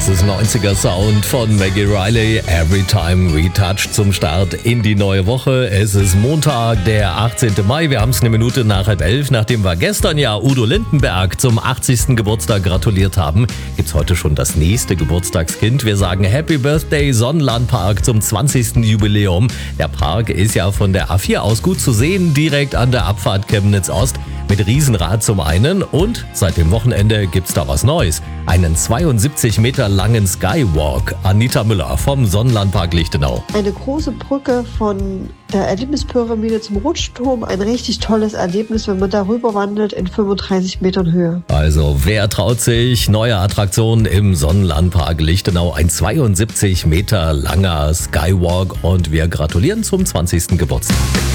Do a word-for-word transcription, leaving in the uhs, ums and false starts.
Das ist neunziger Sound von Maggie Riley. Every Time We Touch zum Start in die neue Woche. Es ist Montag, der achtzehnten Mai. Wir haben es eine Minute nach halb elf. Nachdem wir gestern ja Udo Lindenberg zum achtzigsten Geburtstag gratuliert haben, gibt's heute schon das nächste Geburtstagskind. Wir sagen Happy Birthday Sonnenlandpark zum zwanzigsten Jubiläum. Der Park ist ja von der A vier aus gut zu sehen, direkt an der Abfahrt Chemnitz Ost. Mit Riesenrad zum einen und seit dem Wochenende gibt's da was Neues. Einen zweiundsiebzig Meter langen Skywalk. Anita Müller vom Sonnenlandpark Lichtenau. Eine große Brücke von der Erlebnispyramide zum Rutschturm. Ein richtig tolles Erlebnis, wenn man darüber wandelt in fünfunddreißig Metern Höhe. Also wer traut sich? Neue Attraktion im Sonnenlandpark Lichtenau. Ein zweiundsiebzig Meter langer Skywalk und wir gratulieren zum zwanzigsten Geburtstag.